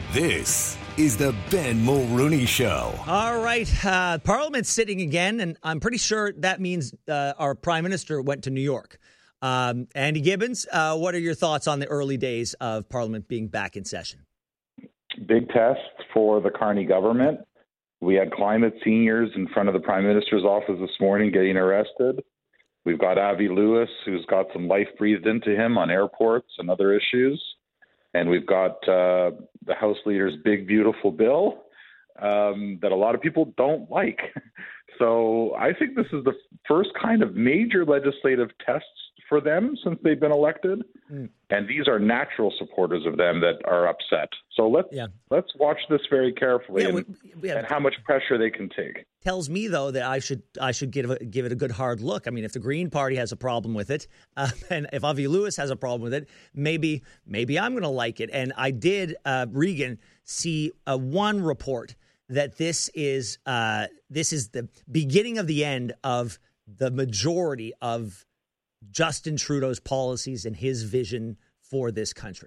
This is the Ben Mulrooney Show. All right. Parliament's sitting again, and I'm pretty sure that means our Prime Minister went to New York. Andy Gibbons, what are your thoughts on the early days of Parliament being back in session? Big test for the Carney government. We had climate seniors in front of the Prime Minister's office this morning getting arrested. We've got Avi Lewis, who's got some life breathed into him on airports and other issues. And we've got the House Leader's big, beautiful bill that a lot of people don't like. So I think this is the first kind of major legislative tests for them since they've been elected. And these are natural supporters of them that are upset. So let's watch this very carefully and how much pressure they can take. Tells me, though, that I should give it a good hard look. I mean, if the Green Party has a problem with it, and if Avi Lewis has a problem with it, maybe I'm going to like it. And I did, Regan, see one report that this is the beginning of the end of the majority of Justin Trudeau's policies and his vision for this country.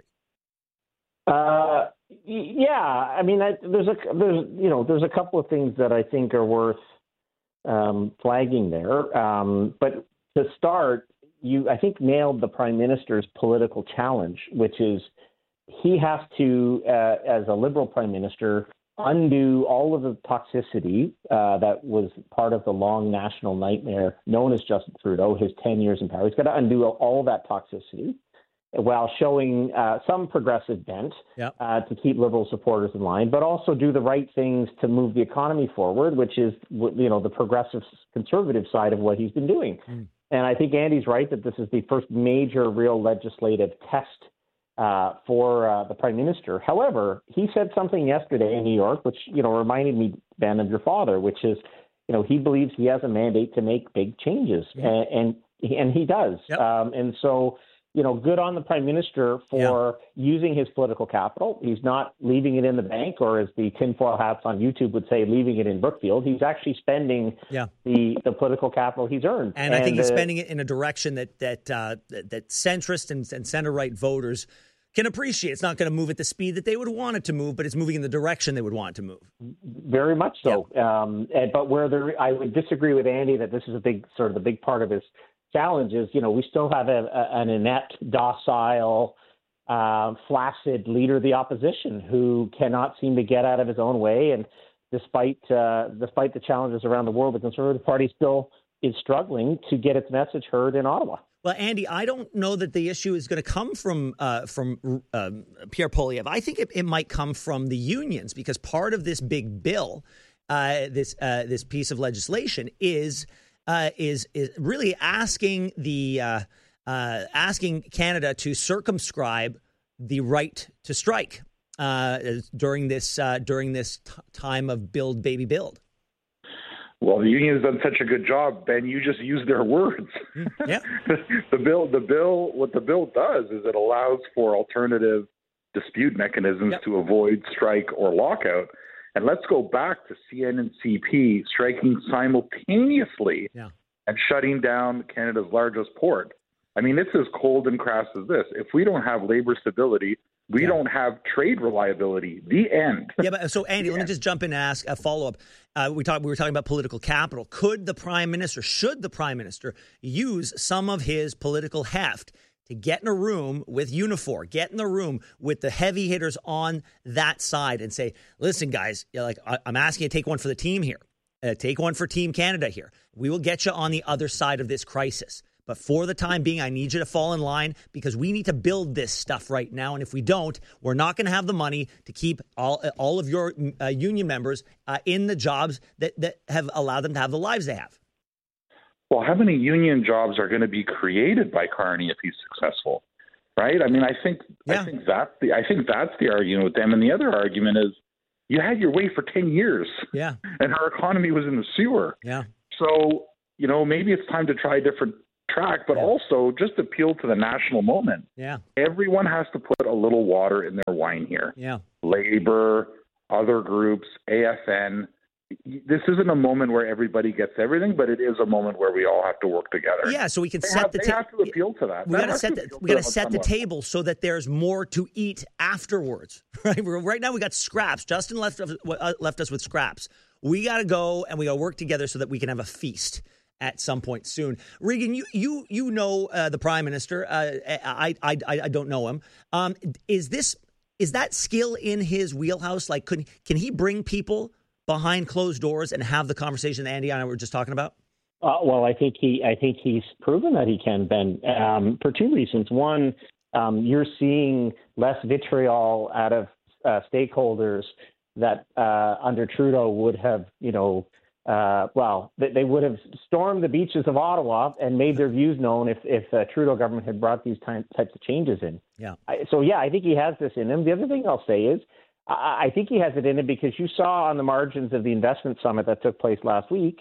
Yeah, I mean, there's a couple of things that I think are worth flagging there. But to start, you, I think, nailed the Prime Minister's political challenge, which is he has to, as a Liberal Prime Minister, undo all of the toxicity that was part of the long national nightmare known as Justin Trudeau, his 10 years in power. He's got to undo all that toxicity while showing some progressive bent to keep Liberal supporters in line, but also do the right things to move the economy forward, which is, the progressive conservative side of what he's been doing. And I think Andy's right that this is the first major real legislative test for the Prime Minister. However, he said something yesterday in New York, which, reminded me, Ben, of your father, which is, he believes he has a mandate to make big changes, and he does. And so, good on the Prime Minister for using his political capital. He's not leaving it in the bank, or as the tinfoil hats on YouTube would say, leaving it in Brookfield. He's actually spending the political capital he's earned. And I think he's spending it in a direction that centrist and center-right voters can appreciate. It's not going to move at the speed that they would want it to move, but it's moving in the direction they would want it to move. Very much so. But where I would disagree with Andy that this is the big part of his challenge is, we still have an inept, docile, flaccid leader of the opposition who cannot seem to get out of his own way. And despite the challenges around the world, the Conservative Party still is struggling to get its message heard in Ottawa. Well, Andy, I don't know that the issue is going to come from Pierre Poilievre. I think it might come from the unions, because part of this big bill, this piece of legislation, is really asking asking Canada to circumscribe the right to strike during this time of build, baby, build. Well, the union has done such a good job, Ben. You just used their words. Yeah. The bill. What the bill does is it allows for alternative dispute mechanisms to avoid strike or lockout. And let's go back to CN and CP striking simultaneously and shutting down Canada's largest port. I mean, it's as cold and crass as this. If we don't have labor stability, we don't have trade reliability. The end. But so, Andy, let me just jump in and ask a follow-up. We were talking about political capital. Should the Prime Minister use some of his political heft to get in a room with Unifor, get in the room with the heavy hitters on that side and say, listen, guys, I'm asking you to take one for the team here. Take one for Team Canada here. We will get you on the other side of this crisis. But for the time being, I need you to fall in line, because we need to build this stuff right now. And if we don't, we're not going to have the money to keep all of your union members in the jobs that have allowed them to have the lives they have. Well, how many union jobs are going to be created by Carney if he's successful? Right? I mean, I think that's the argument with them. And the other argument is you had your way for 10 years. Yeah. And our economy was in the sewer. Yeah. So, maybe it's time to try a different track, but also just appeal to the national moment. Yeah. Everyone has to put a little water in their wine here. Yeah. Labor, other groups, AFN, this isn't a moment where everybody gets everything, but it is a moment where we all have to work together. Yeah, so we can They set the have to appeal to that. We got to set the table so that there's more to eat afterwards. Right? Right now we got scraps. Justin left us with scraps. We got to go and we got to work together so that we can have a feast at some point soon. Regan, you know the Prime Minister. I don't know him. Is that skill in his wheelhouse? Like, can he bring people behind closed doors and have the conversation that Andy and I were just talking about? Well, I think he's proven that he can, Ben, for two reasons. One, you're seeing less vitriol out of stakeholders that under Trudeau would have, they would have stormed the beaches of Ottawa and made their views known if the Trudeau government had brought these types of changes in. Yeah. I think he has this in him. The other thing I'll say is, I think he has it in him because you saw on the margins of the investment summit that took place last week,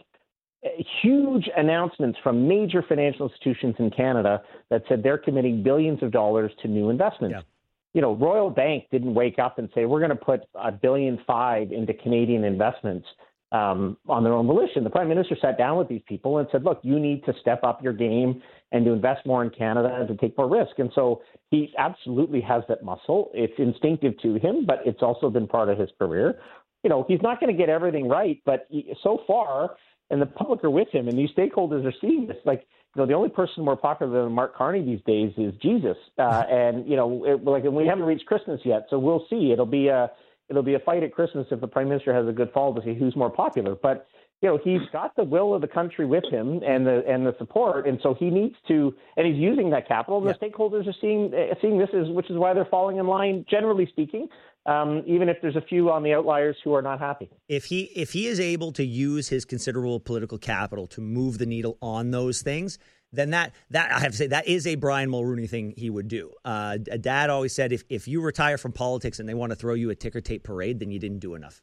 huge announcements from major financial institutions in Canada that said they're committing billions of dollars to new investments. Yeah. Royal Bank didn't wake up and say, we're going to put $1.5 billion into Canadian investments on their own volition. The Prime Minister sat down with these people and said, look, you need to step up your game and to invest more in Canada and to take more risk. And so he absolutely has that muscle. It's instinctive to him, but it's also been part of his career. He's not going to get everything right, but so far, and the public are with him, and these stakeholders are seeing this. Like, the only person more popular than Mark Carney these days is Jesus. And we haven't reached Christmas yet, so we'll see. It'll be a fight at Christmas if the Prime Minister has a good fall to see who's more popular. But he's got the will of the country with him and the support, and so he needs to, and he's using that capital. And the stakeholders are seeing this, which is why they're falling in line, generally speaking. Even if there's a few on the outliers who are not happy. If he is able to use his considerable political capital to move the needle on those things, then that I have to say that is a Brian Mulroney thing he would do. Dad always said if you retire from politics and they want to throw you a ticker tape parade, then you didn't do enough.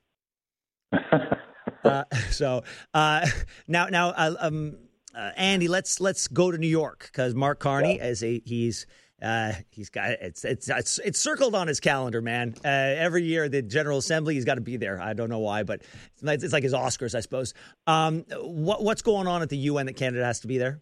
Andy, let's go to New York because Mark Carney he's got it's circled on his calendar, man. Every year, the General Assembly, he's got to be there. I don't know why, but it's like his Oscars, I suppose. What's going on at the UN that Canada has to be there?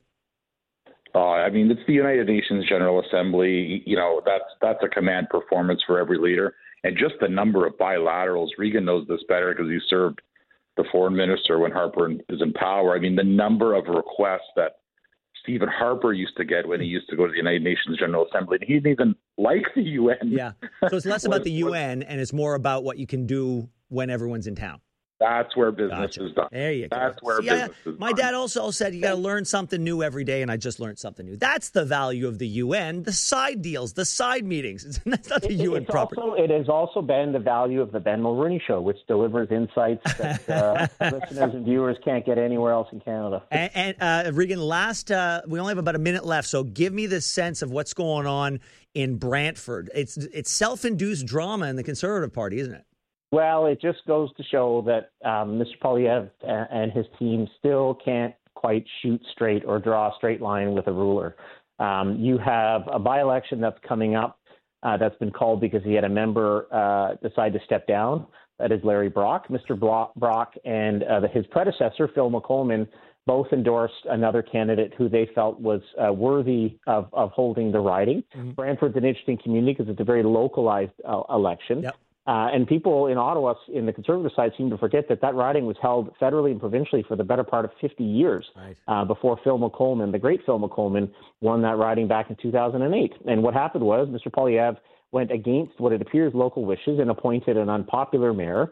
It's the United Nations General Assembly. That's a command performance for every leader, and just the number of bilaterals. Regan knows this better because he served the foreign minister when Harper is in power. The number of requests that Stephen Harper used to get when he used to go to the United Nations General Assembly. He didn't even like the UN. Yeah. So it's less about the UN and it's more about what you can do when everyone's in town. That's where business is done. There you go. That's where business is done. My dad also said you got to learn something new every day, and I just learned something new. That's the value of the UN, the side deals, the side meetings. That's not the UN property. It has also been the value of the Ben Mulroney Show, which delivers insights that listeners and viewers can't get anywhere else in Canada. And Regan, we only have about a minute left, so give me the sense of what's going on in Brantford. It's self-induced drama in the Conservative Party, isn't it? Well, it just goes to show that Mr. Poilievre and his team still can't quite shoot straight or draw a straight line with a ruler. You have a by-election that's coming up that's been called because he had a member decide to step down. That is Larry Brock. Mr. Brock and his predecessor, Phil McColman, both endorsed another candidate who they felt was worthy of holding the riding. Mm-hmm. Brantford's an interesting community because it's a very localized election. Yep. And people in Ottawa, in the Conservative side, seem to forget that riding was held federally and provincially for the better part of 50 years before Phil McColman, the great Phil McColman, won that riding back in 2008. And what happened was Mr. Poilievre went against what it appears local wishes and appointed an unpopular mayor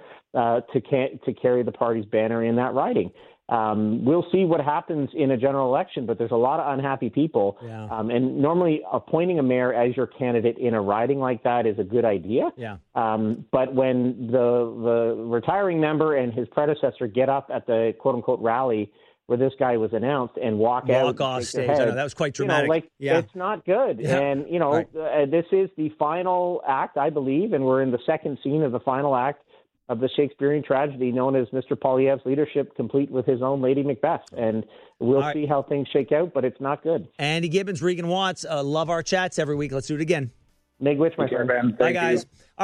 to carry the party's banner in that riding. We'll see what happens in a general election, but there's a lot of unhappy people. Yeah. And normally appointing a mayor as your candidate in a riding like that is a good idea. Yeah. But when the retiring member and his predecessor get up at the quote unquote rally where this guy was announced and walk off stage, that was quite dramatic. It's not good. Yeah. And, this is the final act, I believe, and we're in the second scene of the final act of the Shakespearean tragedy known as Mr. Poilievre's leadership, complete with his own Lady Macbeth. And we'll see how things shake out, but it's not good. Andy Gibbons, Regan Watts, love our chats every week. Let's do it again. Meg Witch, my friend. Bye, guys.